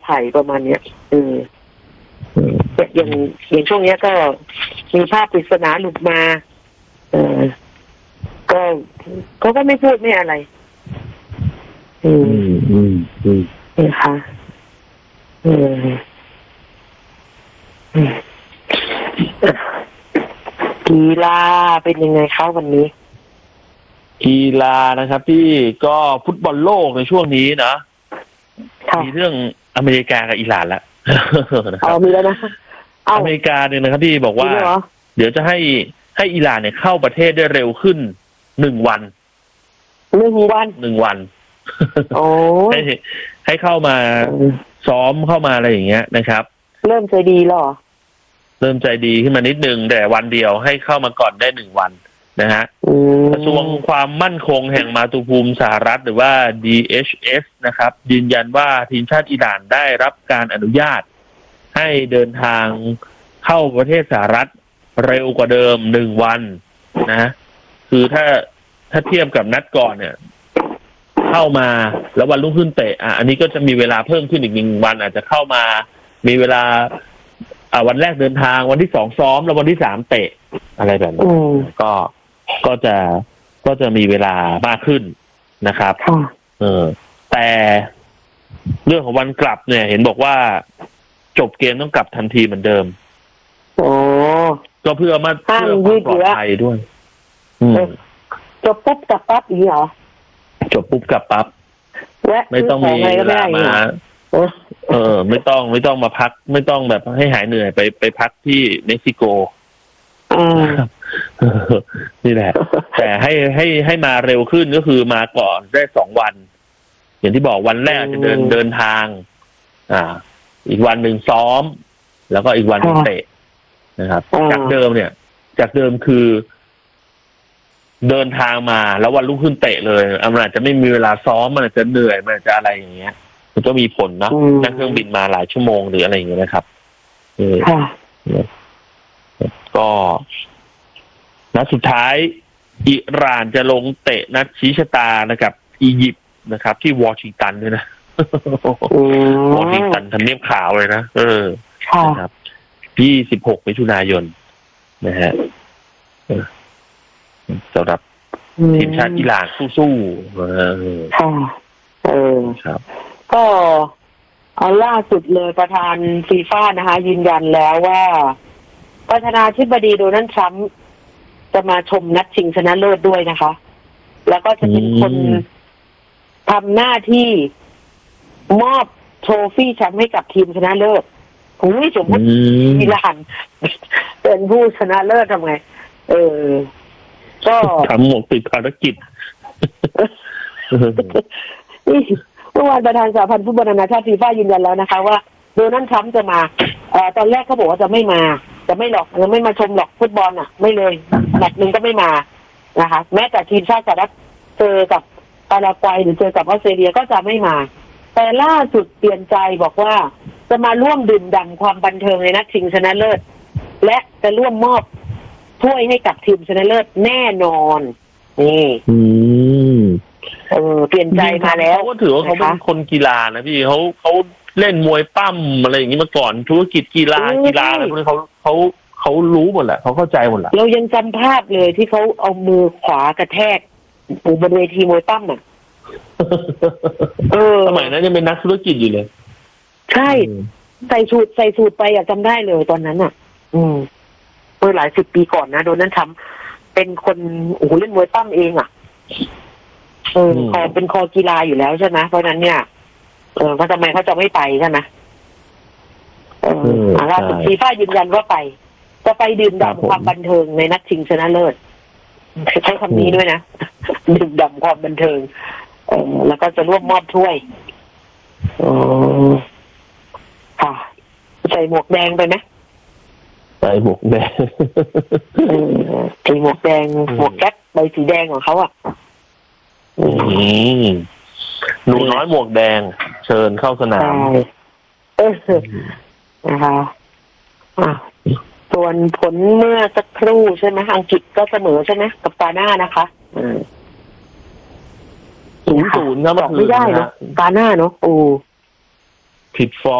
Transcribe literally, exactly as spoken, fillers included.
ภัยประมาณเนี้ยเอออย่างอย่างช่วงเนี้ยก็มีภาพปริศนาหลุดมาเออก็เขาก็ไม่พูดไม่อะไรอืมอืมอืมนะคะเออกีฬาเป็นยังไงคะวันนี้กีฬานะครับที่ก็ฟุตบอลโลกในช่วงนี้นะมีเรื่องอเมริกากับอิหร่านละอ๋อมีแล้วนะอเมริกาเนี่ยนะครับที่บอกว่าเดี๋ยวจะให้ให้อิหร่านเนี่ยเข้าประเทศได้เร็วขึ้นหนึ่งวันหนึ่งวันหนึ่งวันโอ้ให้ให้เข้ามาซ้อมเข้ามาอะไรอย่างเงี้ยนะครับเริ่มใจดีแล้วเหรอเริ่มใจดีขึ้นมานิดนึงแต่วันเดียวให้เข้ามาก่อนได้หนึ่งวันนะฮะกระทรวงความมั่นคงแห่งมาตุภูมิสหรัฐหรือว่า ดี เอช เอส นะครับยืนยันว่าทีมชาติอิหร่านได้รับการอนุญาตให้เดินทางเข้าประเทศสหรัฐเร็วกว่าเดิมหนึ่งวันนะคือถ้าถ้าเทียบกับนัดก่อนเนี่ยเข้ามาแล้ววันรุ่งขึ้นเตะอ่ะอันนี้ก็จะมีเวลาเพิ่มขึ้นอีกหนึ่งวันอาจจะเข้ามามีเวลาอ่าวันแรกเดินทางวันที่สองซ้อมแล้ววันที่สามเตะอะไรแบบนี้ก็ก็จะก็จะมีเวลามากขึ้นนะครับเออแต่เรื่องของวันกลับเนี่ยเห็นบอกว่าจบเกมต้องกลับทันทีเหมือนเดิมโอ้ก็เพื่อมาเพื่อความปลอดภัยด้วยจบปุ๊บกลับปั๊บอีกเหรอจบปุ๊บกลับปั๊บไม่ต้องมีเวลามาเออไม่ต้องไม่ต้องมาพักไม่ต้องแบบให้หายเหนื่อยไปไปพักที่เม็กซิโกนี่แหละแต่ให้ให้ให้มาเร็วขึ้นก็คือมาก่อนได้สองวันอย่างที่บอกวันแรกจะเดินเดินทางอ่าอีกวันหนึ่งซ้อมแล้วก็อีกวันเตะนะครับจากเดิมเนี่ยจากเดิมคือเดินทางมาแล้ววันรุ่งขึ้นเตะเลยมันอาจจะไม่มีเวลาซ้อมมันอาจจะเหนื่อยมันอาจจะอะไรอย่างเงี้ยมันก็มีผลนะนั่งเครื่องบินมาหลายชั่วโมงหรืออะไรอย่างเงี้ยนะครับเออก็นัดสุดท้ายอิหร่านจะลงเตะนัดชี้ชะตานะครับอียิปต์นะครับที่วอชิงตันด้วยนะวอชิงตันทำเนียบขาวเลยนะเออนะครับยี่สิบหกมิถุนายนนะฮะสำหรับทีมชาติอิหร่านสู้ๆเออค่ะเออครับก็เอาล่าสุดเลยประธานฟีฟ่านะคะยืนยันแล้วว่าประธานาธิบดีโดนัลด์ทรัมป์จะมาชมนัดชิงชนะเลิศด้วยนะคะแล้วก็จะเป็นคนทำหน้าที่มอบโทรฟี่แชมป์ให้กับทีมชนะเลิศโอ้ยสมมติอิหร่านเป็นผู้ชนะเลิศทำไงเออก็ทำหมดติดภารกิจนี่เมื่อวานประธานสหพันธ์ฟุตบอลนานาชาติฟีฟ่ายืนยันแล้วนะคะว่าโดนัลด์ทรัมป์จะมาเอ่อตอนแรกเขาบอกว่าจะไม่มาจะไม่หรอกจะไม่มาชมหรอกฟุตบอลอ่ะไม่เลยแมตช์นึงก็ไม่มานะคะแม้แต่ทีมชาติสหรัฐเจอกับปารากวัยหรือเจอกับออสเตรเลียก็จะไม่มาแต่ล่าสุดเปลี่ยนใจบอกว่าจะมาร่วมดื่มด่ำความบันเทิงในนัดชิงชนะเลิศและจะร่วมมอบถ้วยให้กับทีมชนะเลิศแน่นอนนี่อืมเออเปลี่ยนใจมาแล้วเขาก็ถือว่าเขาเป็นคนกีฬานะพี่เขาเขาเล่นมวยปั้มอะไรอย่างนี้มาก่อนธุรกิจกีฬากีฬาอะไรพวกนี้เขาเขาเขารู้หมดแหละเขาเข้าใจหมดแหละเรายังจำภาพเลยที่เขาเอามือขวากระแทกปูบนเวทีมวยปั้มอ่ะเออสมัยนั้นยังเป็นนักธุรกิจอยู่เลยใช่ใส่สูตรใส่สูตรไปอยากจำได้เลยตอนนั้นอ่ะอืมเมื่อหลายสิบปีก่อนนะโดนนั้นทำเป็นคนโอ้โหเล่นมวยปั้มเองอ่ะเออคอเป็นคอกีฬาอยู่แล้วใช่ไหมเพราะนั้นเนี่ยเออเขาทำไมเขาจะไม่ไปใช่ไหมเออล่าสุดฟีฟ่ายืนยันว่าไปจะไปดื่มด่ำความบันเทิงในนัดชิงชนะเลิศใช้คำนี้ด้วยนะดื่มด่ำความบันเทิงเออแล้วก็จะร่วมมอบถ้วยอ๋อค่ะใส่หมวกแดงไปไหมใส่หมวกแดงใส่หมวกแดงหมวกแก๊ปใบสีแดงของเขาอ่ะหนูน้อยหมวกแดงเชิญเข้าสนามเออนะคะส่วนผลเมื่อสักครู่ใช่ไหมอังกฤษก็เสมอใช่ไหมกับกาน่านะคะศูนย์ศูนย์ครับไม่ได้เนาะกาน่าเนาะโอ้ผิดฟอร์ม